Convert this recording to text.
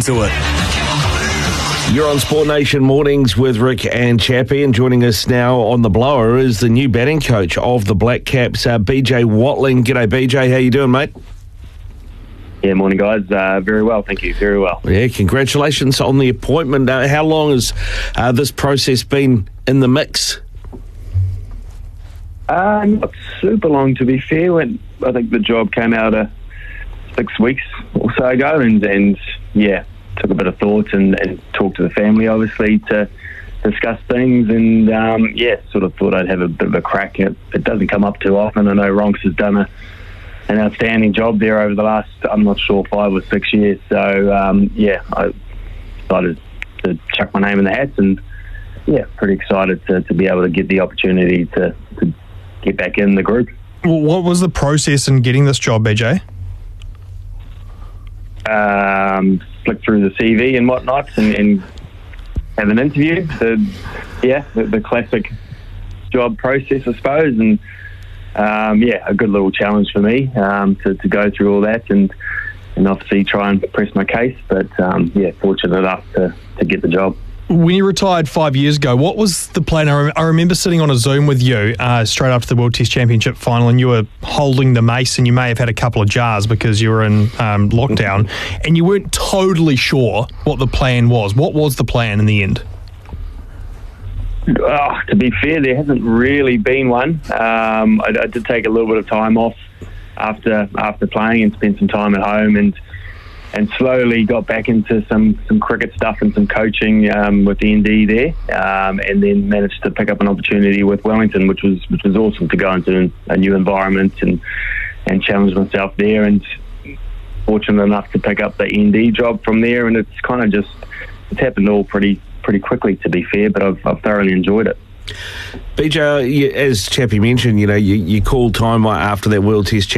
to it. You're on Sport Nation Mornings with Rick and Chappie, and joining us now on the blower is the new batting coach of the Black Caps, BJ Watling. G'day, BJ. How you doing, mate? Yeah, morning, guys. Very well, thank you. Very well. Yeah, congratulations on the appointment. How long has this process been in the mix? Not super long, to be fair. I think the job came out 6 weeks or so ago, and yeah, took a bit of thought and talked to the family, obviously, to discuss things, and sort of thought I'd have a bit of a crack. It doesn't come up too often. I know Ronks has done an outstanding job there over the last, I'm not sure, 5 or 6 years. So I decided to chuck my name in the hat, and pretty excited to be able to get the opportunity to get back in the group. Well, what was the process in getting this job, BJ? Flick through the CV and whatnot, and have an interview. The classic job process, I suppose, and a good little challenge for me to go through all that and obviously try and press my case. But fortunate enough to get the job. When you retired 5 years ago, what was the plan? I remember sitting on a Zoom with you straight after the World Test Championship final, and you were holding the mace, and you may have had a couple of jars because you were in lockdown, and you weren't totally sure what the plan was. What was the plan in the end? To be fair, there hasn't really been one. I did take a little bit of time off after playing and spent some time at home, and slowly got back into some cricket stuff and some coaching with the ND there, and then managed to pick up an opportunity with Wellington, which was awesome to go into a new environment and challenge myself there, and fortunate enough to pick up the ND job from there, and it's kind of it's happened all pretty quickly, to be fair, but I've thoroughly enjoyed it. BJ, as Chappie mentioned, you called time after that World Test